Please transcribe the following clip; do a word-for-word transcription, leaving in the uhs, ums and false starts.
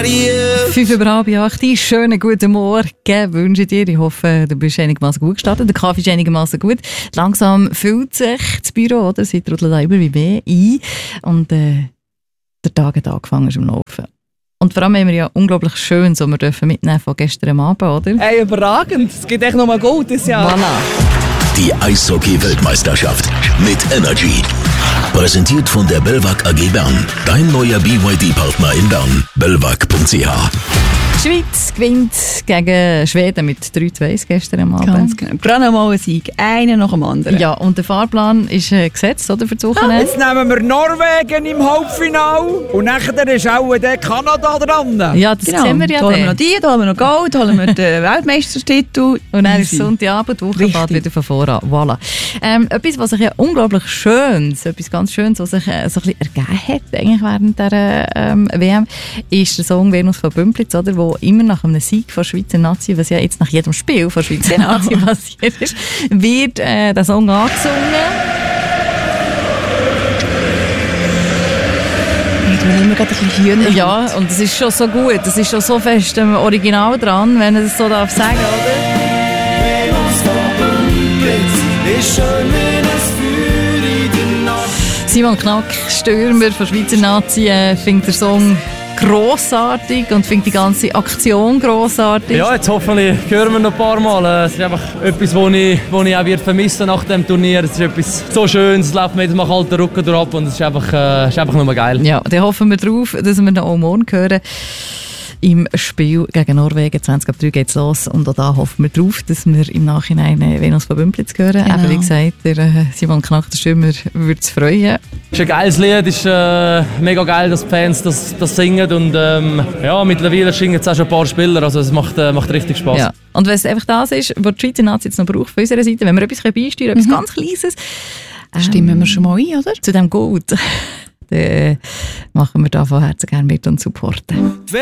Fünf über halb acht, schönen guten Morgen wünsche ich dir. Ich hoffe, du bist einigermaßen gut gestartet. Der Kaffee ist einigermaßen gut. Langsam fühlt sich das Büro, oder? Sie trudelt da immer wie mehr ein. Und äh, der Tag hat angefangen zum Laufen. Und vor allem haben wir ja unglaublich schön, so wir dürfen mitnehmen von gestern Abend, oder? Hey, überragend. Es geht echt nochmal gut das Jahr. Voilà. Die Eishockey-Weltmeisterschaft mit Energy. Präsentiert von der Belvac A G Bern. Dein neuer B Y D-Partner in Bern. belvac punkt c h. Die Schweiz gewinnt gegen Schweden mit drei zu eins gestern am Abend. Ganz genau. Gerade mal ein Sieg. Einen nach dem anderen. Ja, und der Fahrplan ist äh, gesetzt, oder, für das Wochenende? Jetzt nehmen wir Norwegen im Halbfinale und nachher ist auch der Kanada dran. Ja, das Genau. sehen wir ja Da holen wir dann. noch die, da holen wir noch Gold, da holen wir den Weltmeistertitel. Und dann ist Easy. Sonntagabend, die Woche Richtig. fährt wieder von voran. Voilà. Ähm, etwas, was sich ja unglaublich Schönes, etwas ganz Schönes, was sich äh, so ein bisschen ergeben hat eigentlich während der ähm, W M, ist der Song «Venus von Bümplitz», oder, wo immer nach einem Sieg von Schweizer Nazi, was ja jetzt nach jedem Spiel von Schweizer Genau. Nazi passiert ist, wird äh, der Song angesungen. Ich tue immer gerade ein bisschen Hühner. Ja, und es ist schon so gut, es ist schon so fest am Original dran, wenn ich das so darf sagen, oder? Simon Knack, Stürmer von Schweizer Nazi, äh, findet den Song grossartig und findet die ganze Aktion grossartig. Ja, jetzt hoffentlich hören wir noch ein paar Mal. Es ist einfach etwas, was ich, was ich auch wird vermissen nach dem Turnier. Es ist etwas so Schönes, es läuft mir jedes Mal kalten Rücken durch ab und es ist einfach, äh, ist einfach nur geil. Ja, dann hoffen wir drauf, dass wir noch morgen hören. Im Spiel gegen Norwegen, zwanzig ab drei geht es los. Und auch da hoffen wir drauf, dass wir im Nachhinein «Venus von Bümplitz» hören. Genau. Eben, wie gesagt, der äh, Simon Knack, der Stürmer, würde es freuen. Es ist ein geiles Lied, es ist äh, mega geil, dass die Fans das, das singen. Und ähm, ja, mittlerweile singen jetzt auch schon ein paar Spieler, also es macht, äh, macht richtig Spass. Ja. Und wenn es einfach das ist, was die Schweizer Nazi jetzt noch braucht von unserer Seite, wenn wir etwas beisteuern, etwas Mhm. ganz Kleines, ähm, Stimmen wir schon mal ein, oder? zu dem Gut, dann machen wir da von Herzen gerne mit und supporten.